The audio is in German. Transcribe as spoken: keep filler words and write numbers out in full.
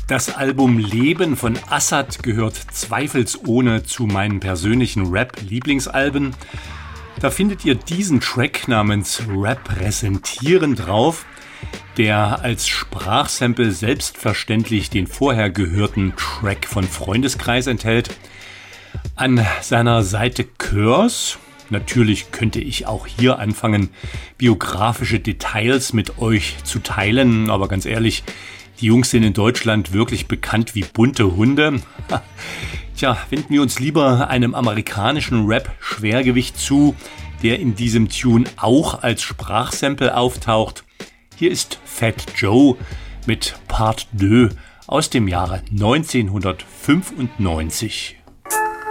Das Album Leben von Assad gehört zweifelsohne zu meinen persönlichen Rap-Lieblingsalben. Da findet ihr diesen Track namens Repräsentieren drauf, der als Sprachsample selbstverständlich den vorher gehörten Track von Freundeskreis enthält. An seiner Seite Curse, natürlich könnte ich auch hier anfangen, biografische Details mit euch zu teilen, aber ganz ehrlich, die Jungs sind in Deutschland wirklich bekannt wie bunte Hunde. Tja, wenden wir uns lieber einem amerikanischen Rap-Schwergewicht zu, der in diesem Tune auch als Sprachsample auftaucht. Hier ist Fat Joe mit Part zwei aus dem Jahre neunzehnhundertfünfundneunzig.